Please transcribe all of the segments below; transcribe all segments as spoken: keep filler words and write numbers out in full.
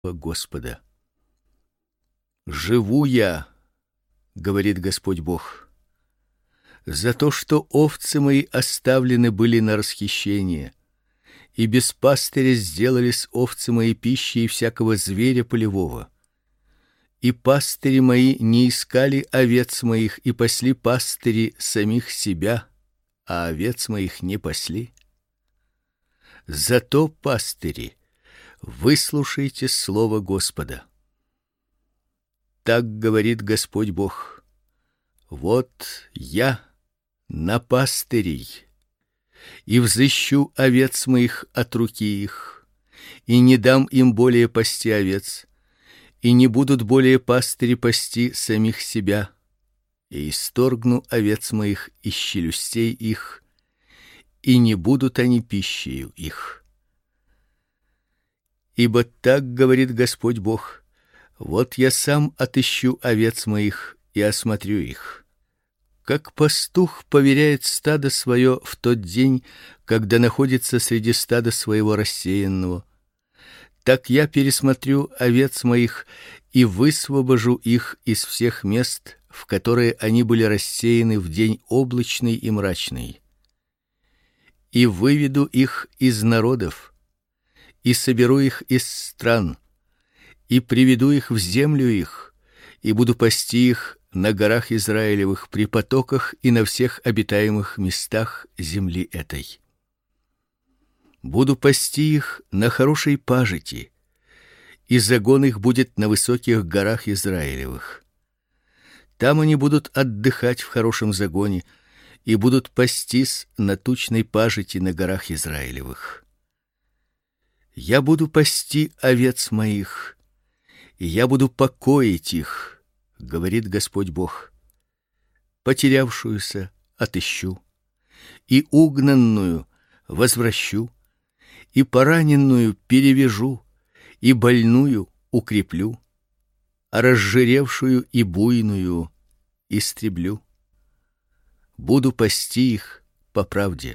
Господа. Живу я, говорит Господь Бог, за то, что овцы мои оставлены были на расхищение, и без пастыря сделались овцы мои пищей всякого зверя полевого. И пастыри мои не искали овец моих, и пасли пастыри самих себя, а овец моих не пасли. Зато, пастыри, выслушайте слово Господа. Так говорит Господь Бог: вот я на пастырей, и взыщу овец моих от руки их, и не дам им более пасти овец, и не будут более пастыри пасти самих себя, и исторгну овец моих из челюстей их, и не будут они пищею их. Ибо так говорит Господь Бог: вот я сам отыщу овец моих и осмотрю их. Как пастух поверяет стадо свое в тот день, когда находится среди стада своего рассеянного, так я пересмотрю овец моих и высвобожу их из всех мест, в которые они были рассеяны в день облачный и мрачный. И выведу их из народов, и соберу их из стран, и приведу их в землю их, и буду пасти их на горах Израилевых, при потоках и на всех обитаемых местах земли этой. Буду пасти их на хорошей пажити, и загон их будет на высоких горах Израилевых. Там они будут отдыхать в хорошем загоне и будут пастись на тучной пажити на горах Израилевых. Я буду пасти овец моих, и я буду покоить их, говорит Господь Бог. Потерявшуюся отыщу, и угнанную возвращу, и пораненную перевяжу, и больную укреплю, а разжиревшую и буйную истреблю. Буду пасти их по правде.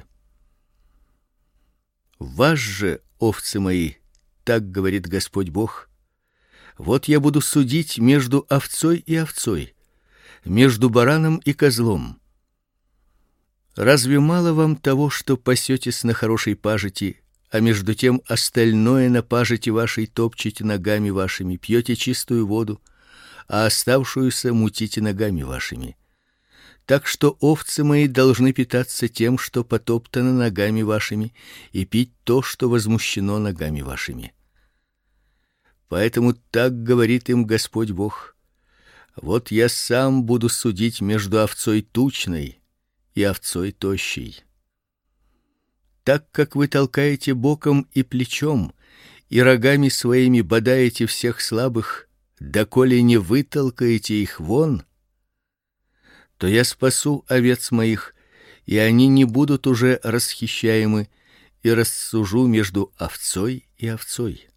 Вас же, овцы мои, так говорит Господь Бог, вот я буду судить между овцой и овцой, между бараном и козлом. Разве мало вам того, что пасетесь на хорошей пажити, а между тем остальное на пажити вашей топчете ногами вашими, пьете чистую воду, а оставшуюся мутите ногами вашими? Так что овцы мои должны питаться тем, что потоптано ногами вашими, и пить то, что возмущено ногами вашими. Поэтому так говорит им Господь Бог: вот я сам буду судить между овцой тучной и овцой тощей. Так как вы толкаете боком и плечом, и рогами своими бодаете всех слабых, доколе не вытолкаете их вон, то я спасу овец моих, и они не будут уже расхищаемы, и рассужу между овцой и овцой.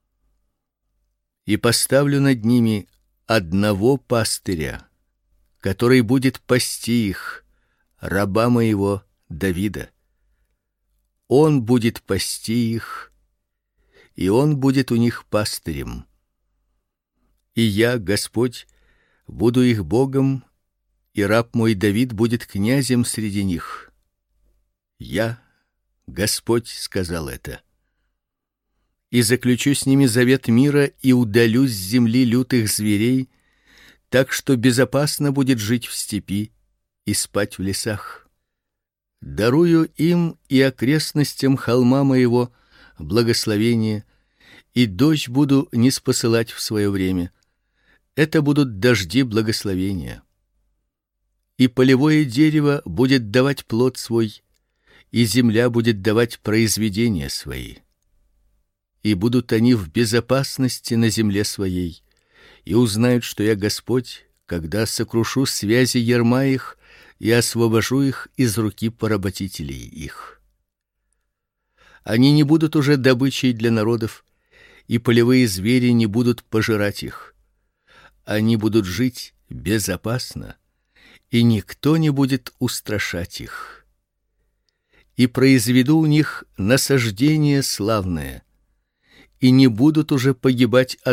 И поставлю над ними одного пастыря, который будет пасти их, раба моего Давида. Он будет пасти их, и он будет у них пастырем. И я, Господь, буду их Богом, и раб мой Давид будет князем среди них. Я, Господь, сказал это. И заключу с ними завет мира, и удалю с земли лютых зверей, так что безопасно будет жить в степи и спать в лесах. Дарую им и окрестностям холма моего благословение, и дождь буду ниспосылать в свое время. Это будут дожди благословения. И полевое дерево будет давать плод свой, и земля будет давать произведения свои. И будут они в безопасности на земле своей, и узнают, что я Господь, когда сокрушу связи ярма их и освобожу их из руки поработителей их. Они не будут уже добычей для народов, и полевые звери не будут пожирать их. Они будут жить безопасно, и никто не будет устрашать их. И произведу у них насаждение славное, и не будут уже погибать от